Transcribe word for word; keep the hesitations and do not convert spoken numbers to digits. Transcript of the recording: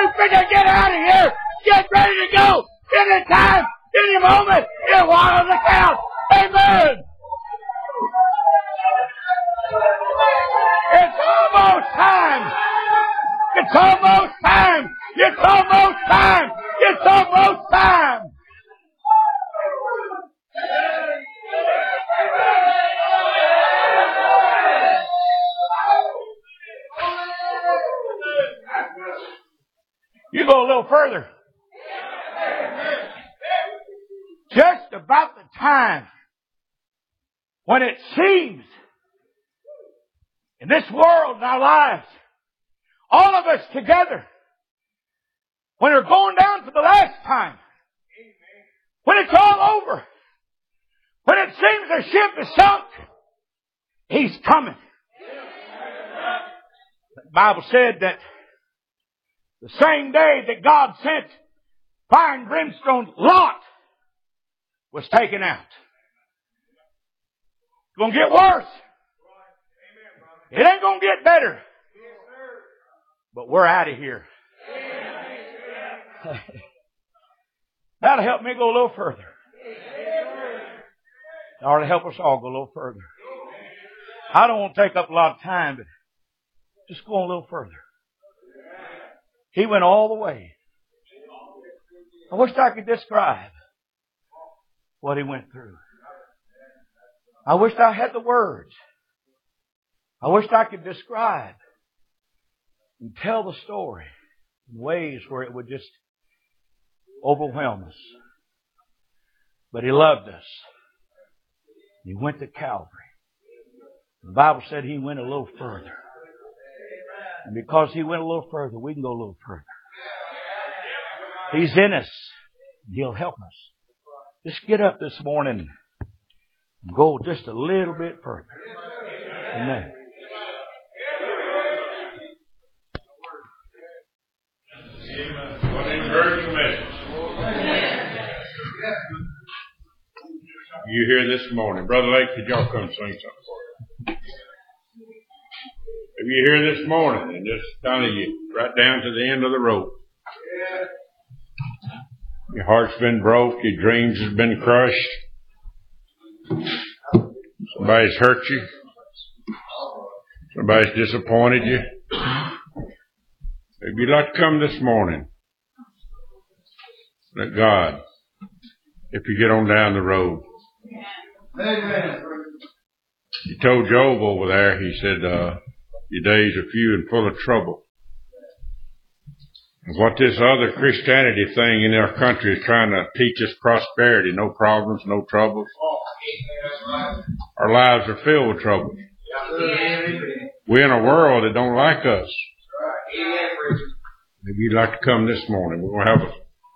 We finna get out of here. Get ready to go. Any time, any moment, in one on the count. Amen. It's almost time. It's almost time. It's almost time. It's almost time. You go a little further. Just about the time when it seems in this world, in our lives, all of us together, when we're going down for the last time, when it's all over, when it seems the ship is sunk, He's coming. The Bible said that the same day that God sent fire and brimstone, Lot was taken out. It's going to get worse. It ain't going to get better. But we're out of here. That'll help me go a little further. It ought to help us all go a little further. I don't want to take up a lot of time, but just go a little further. He went all the way. I wish I could describe what He went through. I wish I had the words. I wish I could describe and tell the story in ways where it would just overwhelm us. But He loved us. He went to Calvary. The Bible said He went a little further. And because He went a little further, we can go a little further. He's in us. He'll help us. Just get up this morning and go just a little bit further. Amen. What an encouraging message. You here this morning. Brother Lake, could y'all come sing something for us? If you're here this morning and just kind of you right down to the end of the rope. Your heart's been broke, your dreams has been crushed. Somebody's hurt you. Somebody's disappointed you. If you'd like to come this morning, let God, if you get on down the road. Amen. He told Job over there, he said, uh, your days are few and full of trouble. And what this other Christianity thing in our country is trying to teach us prosperity, no problems, no troubles. Our lives are filled with trouble. We're in a world that don't like us. Maybe you'd like to come this morning. We're going to have a